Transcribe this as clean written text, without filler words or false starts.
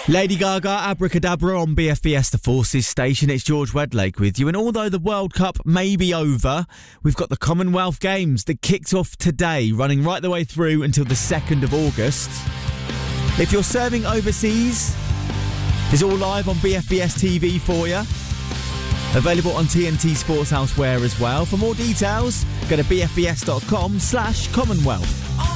Lady Gaga, Abracadabra on BFBS The Forces station. It's George Wedlake with you. And although the World Cup may be over, we've got the Commonwealth Games that kicked off today, running right the way through until the 2nd of August. If you're serving overseas, it's all live on BFBS TV for you. Available on TNT Sports Elsewhere as well. For more details, go to bfbs.com/Commonwealth.